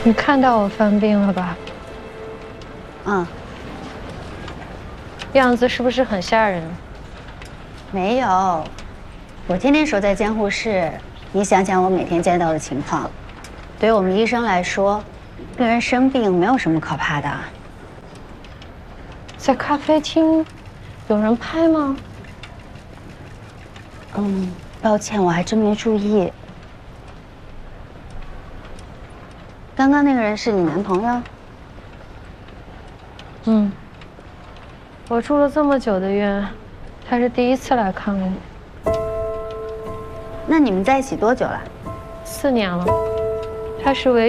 你看到我犯病了吧？ 嗯， 样子是不是很吓人？ 没有，我天天守在监护室，你想想我每天见到的情况，对于我们医生来说，病人生病没有什么可怕的。 在咖啡厅，有人拍吗？ 抱歉，我还真没注意。刚刚那个人是你男朋友？ 嗯。我住了这么久的院，他是第一次来看我。 那你们在一起多久了？ 4年了，他是唯一